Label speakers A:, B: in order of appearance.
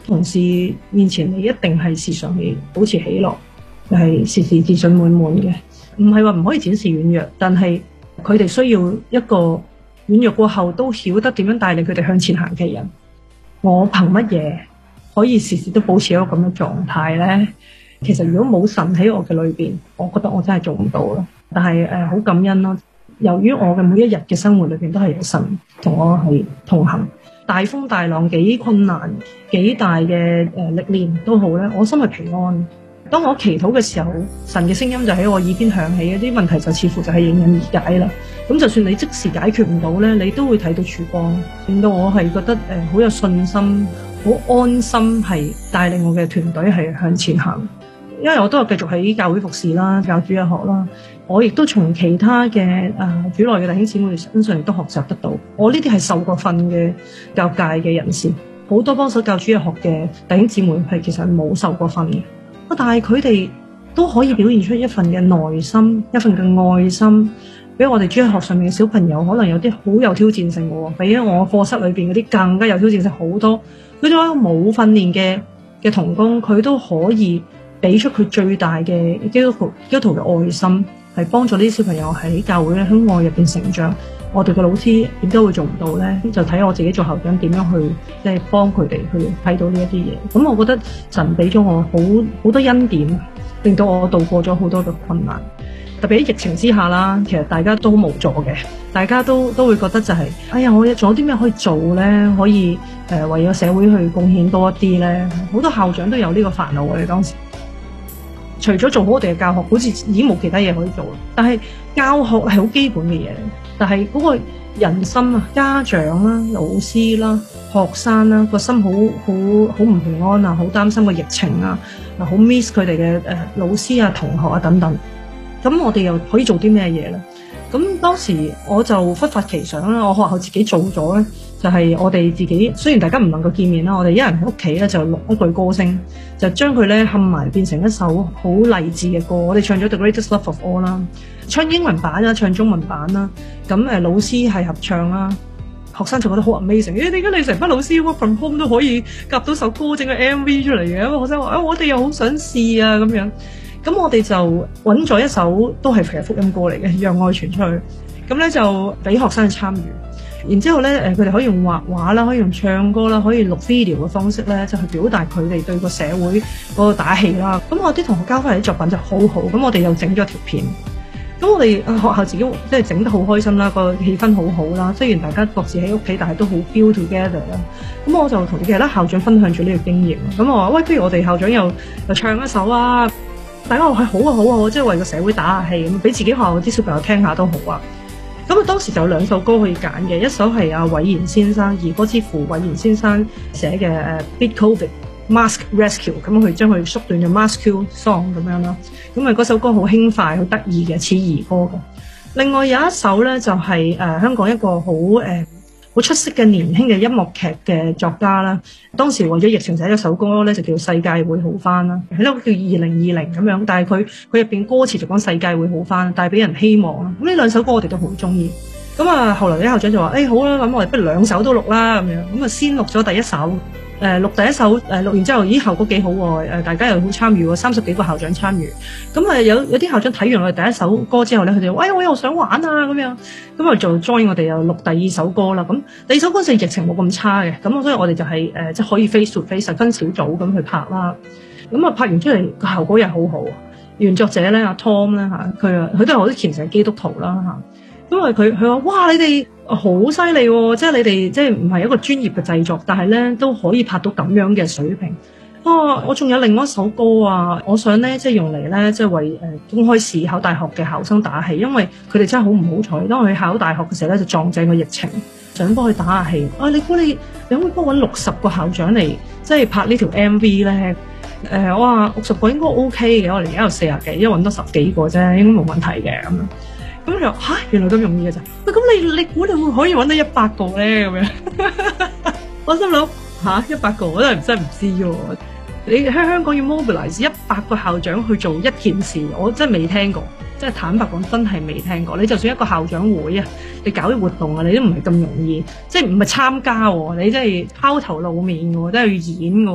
A: 同事面前你一定係時常係保持喜樂，係時時自信滿滿嘅。唔係話唔可以展示軟弱，但係佢哋需要一個軟弱過後都曉得點樣帶領佢哋向前行嘅人。我憑乜嘢可以時時都保持一個咁嘅狀態呢？其實如果冇神喺我嘅裏邊，我覺得我真係做唔到咯。但係好感恩咯，由於我嘅每一日嘅生活裏邊都係有神同我係同行，大風大浪幾困難幾大嘅歷練都好咧，我心係平安。當我祈禱嘅時候，神嘅聲音就喺我耳邊響起，啲問題就似乎就係迎刃而解啦。咁就算你即時解決唔到咧，你都會睇到曙光，令到我係覺得好有信心，好安心，係帶領我嘅團隊係向前行。因為我都有繼續喺教會服侍啦，教主日學啦，我亦都從其他嘅主內嘅弟兄姊妹身上亦都學習得到。我呢啲係受過訓嘅教界嘅人士，好多幫手教主日學嘅弟兄姊妹係其實冇受過訓嘅。但係佢哋都可以表現出一份嘅耐心，一份嘅愛心，俾我哋主日學上面嘅小朋友，可能有啲好有挑戰性嘅，比我課室裏邊嗰啲更加有挑戰性好多。佢做一個冇訓練嘅同工，佢都可以俾出佢最大嘅基督徒嘅愛心，係幫助呢啲小朋友喺教會咧喺愛入邊成長。我哋嘅老師點解會做唔到咧？就睇我自己做校長點樣去即係幫佢哋去睇到呢一啲嘢。咁我覺得神俾咗我好多恩典，令到我度過咗好多嘅困難。特別喺疫情之下啦，其實大家都無助嘅，大家都會覺得就係哎呀，我仲有啲咩可以做咧？可以為咗社會去貢獻多一啲咧？好多校長都有呢個煩惱。我哋當時除咗做好我哋嘅教學，好似已經冇其他嘢可以做啦。但係教學係好基本嘅嘢，但係嗰個人心啊，家長啦、老師啦、學生啦，個心好唔平安啊，好擔心個疫情啊，好 miss 佢哋嘅老師啊、同學啊等等。咁我哋又可以做啲咩嘢咧？咁當時我就忽發奇想啦，我學校自己做咗咧，就係我哋自己，雖然大家唔能夠見面啦，我哋一人喺屋企咧就錄一句歌聲，就將佢咧冚埋變成一首好勵志嘅歌。我哋唱咗 The Greatest Love of All 啦，唱英文版啦，唱中文版啦。咁老師係合唱啦，學生就覺得好 amazing。點解你成班老師 work from home 都可以夾到首歌，整個 MV 出嚟嘅？咁學生話我哋又好想試啊咁樣。咁我哋就揾咗一首都係其實福音歌嚟嘅，讓愛傳出去。咁咧就俾學生去參與，然之後咧佢哋可以用畫畫啦，可以用唱歌啦，可以錄 video 嘅方式咧，就去表達佢哋對個社會嗰個打氣啦。咁我啲同學交翻嚟啲作品就好好，咁我哋又整咗條片。咁我哋學校自己即係整得好開心啦，個氣氛好好啦。雖然大家各自喺屋企，但係都好 feel together 啦。咁我就同其他校長分享咗呢個經驗。咁我話喂，不如我哋校長又唱一首啊！大家話係好啊好啊，即係為個社會打下氣，咁俾自己學校啲小朋友聽下都好啊。咁當時就有兩首歌可以揀嘅，一首係阿韋然先生兒歌之父韋然先生寫嘅Beat COVID Mask Rescue， 咁佢將佢縮短咗 Mask Song 咁樣啦。咁嗰首歌好輕快好得意嘅，似兒歌嘅。另外有一首咧就係香港一個好出色嘅年輕嘅音樂劇嘅作家啦，當時為咗疫情寫咗首歌咧，就叫世界會好返啦，係咯，叫2020咁樣。但係佢入邊歌詞就講世界會好返，帶俾人希望啦。咁呢兩首歌我哋都好中意。咁啊，後來啲校長就話：好啦，咁我哋不如兩首都錄啦咁樣。咁啊，先錄咗第一首。錄第一首錄完之後，效果幾好喎！大家又好參與喎，30幾個校長參與。咁有啲校長睇完我哋第一首歌之後咧，佢哋話：我又想玩啊咁樣。咁就 join 我哋又錄第二首歌啦。咁第二首歌疫情冇咁差嘅，咁所以我哋就係即係可以 face to face 分小組咁去拍啦。咁拍完出嚟個效果又好好。原作者咧阿 Tom 咧佢都係好虔誠嘅基督徒啦嚇。因為佢話：哇！你哋好犀利喎，即係你哋即係唔係一個專業嘅製作，但係咧都可以拍到咁樣嘅水平。我仲有另外一首歌啊，我想咧即係用嚟咧即係為公開試考大學嘅考生打氣，因為佢哋真係好唔好彩，當佢考大學嘅時候咧就撞正個疫情，想幫佢打下氣。你估你可唔可以幫我揾60個校長嚟即係拍呢條 MV 咧？我話60個應該 OK 嘅，我哋而家有40幾，因為揾多10幾個啫，應該冇問題嘅咁樣。咁就原來咁容易嘅咋？喂，咁你估你會可以揾到100個咧？咁樣，我心諗100個我真係唔知喎。你喺香港要 mobilize 100個校長去做一件事，我真係未聽過。即係坦白講，真係未聽過。你就算一個校長會啊，你搞啲活動啊，你都唔係咁容易。即係唔係參加喎？你真係拋頭露面喎，真係要演喎。